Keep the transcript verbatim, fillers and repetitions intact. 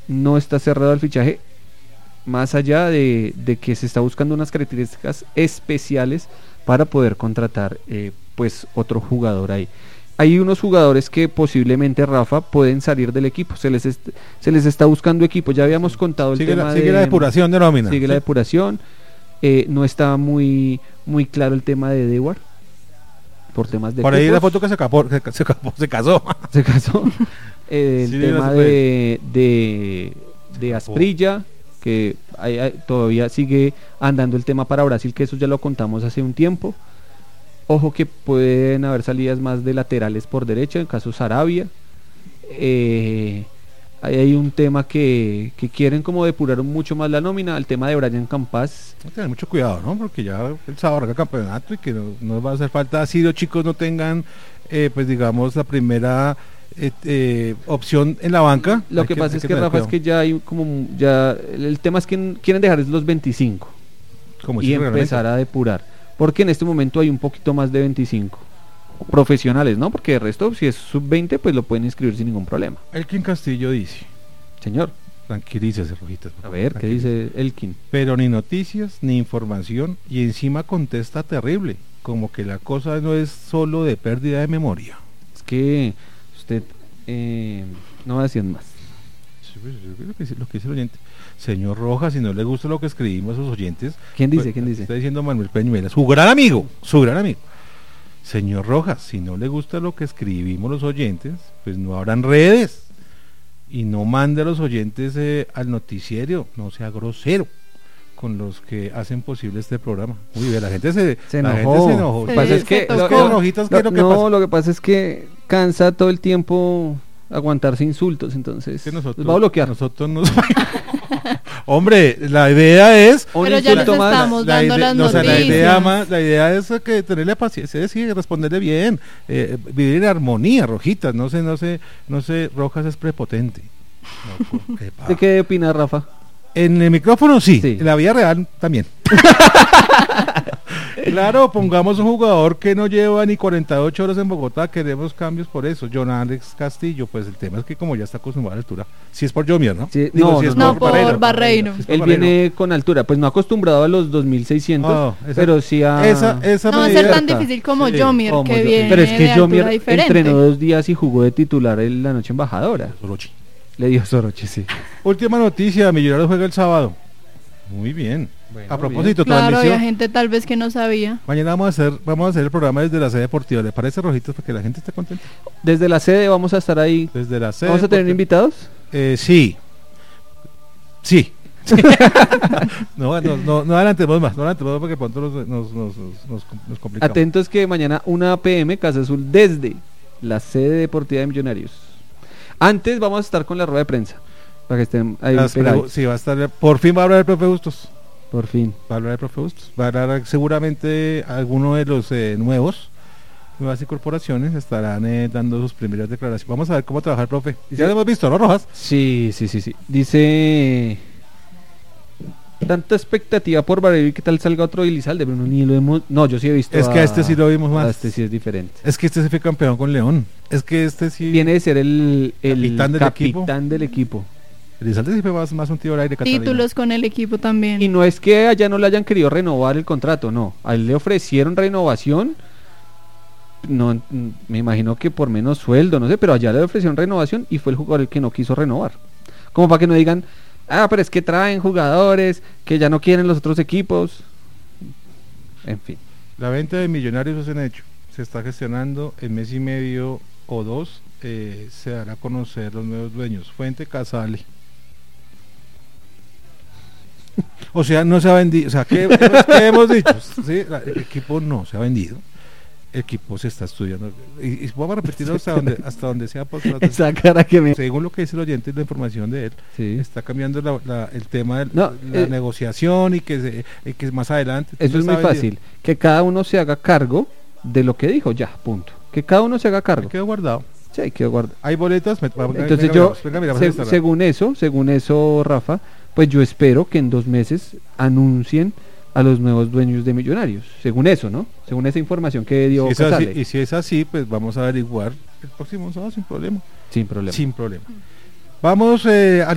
no está cerrado el fichaje, más allá de, de que se está buscando unas características especiales para poder contratar eh, pues otro jugador ahí. Hay unos jugadores que posiblemente, Rafa, pueden salir del equipo, se les est- se les está buscando equipo, ya habíamos contado el sigue tema la, de... sigue la depuración de nómina. Sigue sí. la depuración, eh, no está muy, muy claro el tema de Dewar, por temas de Por ahí cupos. la foto que se acabó, se, se, acabó, se casó. Se casó. Eh, el Sí, tema no se de, de, de Asprilla, que hay- hay- todavía sigue andando el tema para Brasil, que eso ya lo contamos hace un tiempo. Ojo que pueden haber salidas más de laterales por derecha, en caso Sarabia. Eh, ahí hay un tema que, que quieren como depurar mucho más la nómina, el tema de Brian Campas. Hay que tener mucho cuidado, ¿no? Porque ya el sábado arranca el campeonato y que no, no va a hacer falta si los chicos no tengan, eh, pues digamos, la primera eh, eh, opción en la banca. Lo Hay que, pasa hay es que, tener Rafa, es cuidado. que ya hay como, ya, el, el tema es que quieren dejar es los veinticinco Como y dice el empezar reglamento. a depurar. Porque en este momento hay un poquito más de veinticinco profesionales, ¿no? Porque de resto, si es sub veinte, pues lo pueden inscribir sin ningún problema. Elkin Castillo dice, Señor, tranquilícese, Rojitas. por a favor, ver, ¿qué tranquilícese. dice Elkin? Pero ni noticias, ni información, y encima contesta terrible, como que la cosa no es solo de pérdida de memoria. Es que usted eh, no va a decir más. Sí, pues, yo creo que sí, lo que dice el oyente. Señor Rojas, si no le gusta lo que escribimos a sus oyentes. ¿Quién dice? pues, ¿Quién dice? Está diciendo Manuel Peñuela, su gran amigo, su gran amigo. Señor Rojas, si no le gusta lo que escribimos los oyentes, pues no habrán redes. Y no mande a los oyentes eh, al noticiero, no sea grosero con los que hacen posible este programa. Muy bien, la gente se, Se la enojó. gente se enojó. Lo que Sí, pasa es se que, tocó. lo- Es que, lo- Rojitas, ¿qué lo- es lo que no, pasa? lo que pasa es que cansa todo el tiempo aguantarse insultos, entonces Que nosotros, los va a bloquear. nosotros nos... Hombre, la idea es Un Pero ya insulto les más. estamos la dando idea, las no, o sea, la noticias. idea más, la idea es que tenerle paciencia, es decir, responderle bien, eh, vivir en armonía, Rojitas, no sé, no sé, no sé, Rojas es prepotente. No, po- ¿qué pasa? ¿De qué opina Rafa? En el micrófono sí, Sí. en la vida real también. Claro, pongamos un jugador que no lleva ni cuarenta y ocho horas en Bogotá, queremos cambios por eso. John Alex Castillo, pues el tema es que como ya está acostumbrado a la altura, si es por Jomier, ¿no? Sí, Digo, no, si no, es no, por Barreiro. Si es por Él Barreiro. viene con altura, pues no acostumbrado a los dos mil seiscientos, Oh, esa- pero sí a... esa, esa No va a medida- ser tan Cierta. difícil como Sí. Jomir, Como que yo- viene pero es que de Jomier altura diferente. entrenó dos días y jugó de titular en la noche embajadora. Sorochi. Le dio Soroche, sí. Última noticia, Millonarios juega el sábado. Muy bien. Bueno, a propósito, Claro, transmisión. había gente tal vez que no sabía. Mañana vamos a hacer, vamos a hacer el programa desde la sede deportiva. ¿Le parece, Rojitos, para que la gente esté contenta? Desde la sede vamos a estar ahí. Desde la sede. ¿Vamos a tener deportiva. invitados? Eh, sí. Sí. no, no, no, no adelantemos más, no adelantemos más porque pronto nos, nos, nos, nos, nos, nos complicamos. Atentos que mañana una p m Casa Azul desde la sede deportiva de Millonarios. Antes vamos a estar con la rueda de prensa. Para que estén ahí Las pegados. pregu- sí, va a estar, por fin va a hablar el profe Bustos. Por fin. Va a hablar el profe Bustos. Va a hablar seguramente alguno de los eh, nuevos, nuevas incorporaciones, estarán eh, dando sus primeras declaraciones. Vamos a ver cómo trabaja el profe. Ya lo hemos visto, ¿no, Rojas? Sí, sí, sí, sí. Dice... Tanta expectativa por Barreiro y que tal salga otro Elizalde, pero no, ni lo hemos... No, yo sí he visto Es que a este sí lo vimos más. a este sí es diferente. Es que este se fue campeón con León. Es que este sí. Viene de ser el, el Capitán del equipo. capitán del equipo. Elizalde sí fue más, más un tío al aire Catalina. Títulos con el equipo también. Y no es que allá no le hayan querido renovar el contrato, no. A él le ofrecieron renovación. No, mm, me imagino que por menos sueldo, no sé, pero allá le ofrecieron renovación y fue el jugador el que no quiso renovar. Como para que no digan, ah, pero es que traen jugadores que ya no quieren los otros equipos. En fin. La venta de Millonarios es un hecho. Se está gestionando en mes y medio o dos. Eh, se dará a conocer los nuevos dueños. Fuente Casale. O sea, no se ha vendido. O sea, ¿qué, qué hemos dicho? Sí, la- el equipo no se ha vendido. El equipo se está estudiando. Y, y vamos a repetirlo hasta donde, hasta donde sea posible. Esa cara que me... Según lo que dice el oyente, la información de él, Sí. está cambiando la- la- el tema de No, la eh, negociación y que, se, y que más adelante. Eso es muy fácil. Que cada uno se haga cargo de lo que dijo, ya, punto. Que cada uno se haga Me cargo. quedó guardado. Sí, hay que guardar. Hay boletas. me- venga, Entonces venga, yo, miramos, venga, miramos se- el Instagram. según eso, según eso, Rafa, pues yo espero que en dos meses anuncien a los nuevos dueños de Millonarios. Según eso, ¿no? Según esa información que dio Si es así- Casale. y si es así, pues vamos a averiguar el próximo sábado sin problema. Sin problema. Sin problema. Vamos eh, a